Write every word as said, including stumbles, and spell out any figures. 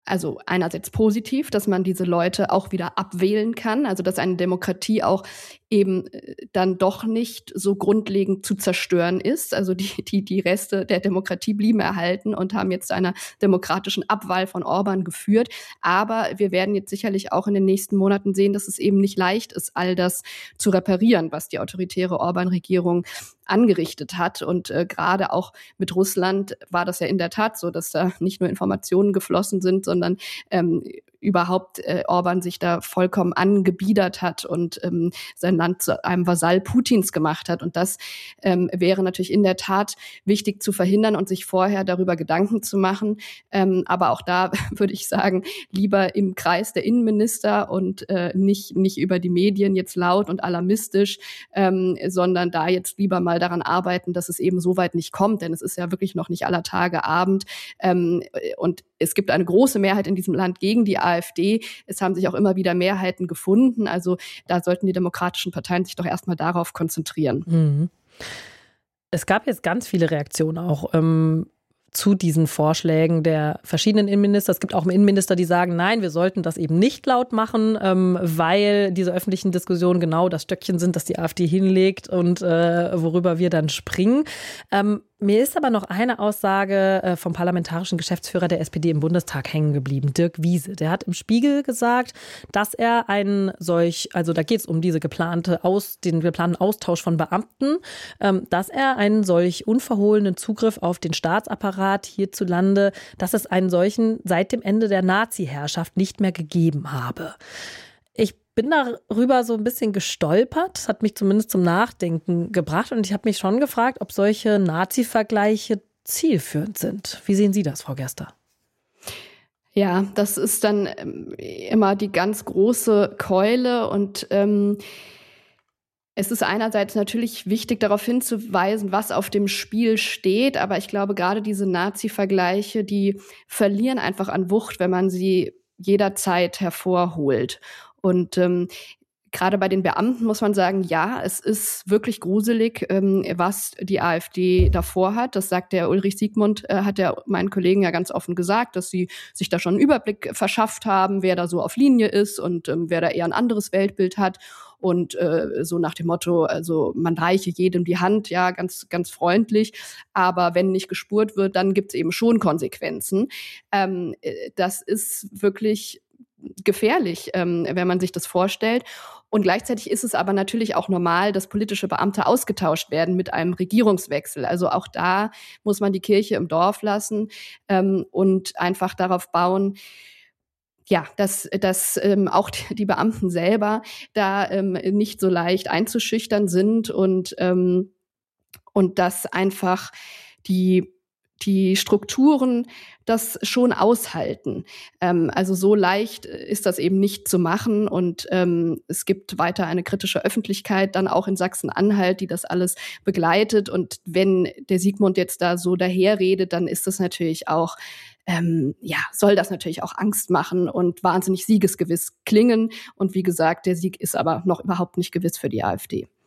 also einerseits positiv, dass man diese Leute auch wieder abwählen kann, also dass eine Demokratie auch eben dann doch nicht so grundlegend zu zerstören ist. Also die, die, die Reste der Demokratie blieben erhalten und haben jetzt zu einer demokratischen Abwahl von Orban geführt. Aber wir werden jetzt sicherlich auch in den nächsten Monaten sehen, dass es eben nicht leicht ist, all das zu reparieren, was die autoritäre Orban-Regierung angerichtet hat. Und äh, gerade auch mit Russland war das ja in der Tat so, dass da nicht nur Informationen geflossen sind, sondern ähm, überhaupt äh, Orban sich da vollkommen angebiedert hat und ähm, sein Land zu einem Vasall Putins gemacht hat. Und das ähm, wäre natürlich in der Tat wichtig zu verhindern und sich vorher darüber Gedanken zu machen. Ähm, aber auch da würde ich sagen, lieber im Kreis der Innenminister und äh, nicht, nicht über die Medien jetzt laut und alarmistisch, ähm, sondern da jetzt lieber mal daran arbeiten, dass es eben so weit nicht kommt. Denn es ist ja wirklich noch nicht aller Tage Abend. Ähm, und es gibt eine große Mehrheit in diesem Land gegen die AfD. Es haben sich auch immer wieder Mehrheiten gefunden. Also da sollten die demokratischen Parteien sich doch erstmal darauf konzentrieren. Mhm. Es gab jetzt ganz viele Reaktionen auch ähm, zu diesen Vorschlägen der verschiedenen Innenminister. Es gibt auch Innenminister, die sagen, nein, wir sollten das eben nicht laut machen, ähm, weil diese öffentlichen Diskussionen genau das Stöckchen sind, das die AfD hinlegt und äh, worüber wir dann springen. Ähm, Mir ist aber noch eine Aussage vom parlamentarischen Geschäftsführer der S P D im Bundestag hängen geblieben, Dirk Wiese. Der hat im Spiegel gesagt, dass er einen solch, also da geht es um diese geplante Aus, den geplanten Austausch von Beamten, dass er einen solch unverhohlenen Zugriff auf den Staatsapparat hierzulande, dass es einen solchen seit dem Ende der Nazi-Herrschaft nicht mehr gegeben habe. Ich bin darüber so ein bisschen gestolpert. Das hat mich zumindest zum Nachdenken gebracht. Und ich habe mich schon gefragt, ob solche Nazi-Vergleiche zielführend sind. Wie sehen Sie das, Frau Gerster? Ja, das ist dann immer die ganz große Keule. Und ähm, es ist einerseits natürlich wichtig, darauf hinzuweisen, was auf dem Spiel steht. Aber ich glaube, gerade diese Nazi-Vergleiche, die verlieren einfach an Wucht, wenn man sie jederzeit hervorholt. Und ähm, gerade bei den Beamten muss man sagen, ja, es ist wirklich gruselig, ähm, was die AfD davor hat. Das sagt der Ulrich Siegmund, äh, hat der meinen Kollegen ja ganz offen gesagt, dass sie sich da schon einen Überblick verschafft haben, wer da so auf Linie ist und ähm, wer da eher ein anderes Weltbild hat. Und äh, so nach dem Motto, also man reiche jedem die Hand, ja, ganz, ganz freundlich. Aber wenn nicht gespurt wird, dann gibt es eben schon Konsequenzen. Ähm, das ist wirklich gefährlich, ähm, wenn man sich das vorstellt. Und gleichzeitig ist es aber natürlich auch normal, dass politische Beamte ausgetauscht werden mit einem Regierungswechsel. Also auch da muss man die Kirche im Dorf lassen ähm, und einfach darauf bauen, ja, dass, dass ähm, auch die Beamten selber da ähm, nicht so leicht einzuschüchtern sind und, ähm, und dass einfach die die Strukturen das schon aushalten. Ähm, also so leicht ist das eben nicht zu machen. Und ähm, es gibt weiter eine kritische Öffentlichkeit, dann auch in Sachsen-Anhalt, die das alles begleitet. Und wenn der Siegmund jetzt da so daherredet, dann ist das natürlich auch, ähm, ja, soll das natürlich auch Angst machen und wahnsinnig siegesgewiss klingen. Und wie gesagt, der Sieg ist aber noch überhaupt nicht gewiss für die AfD.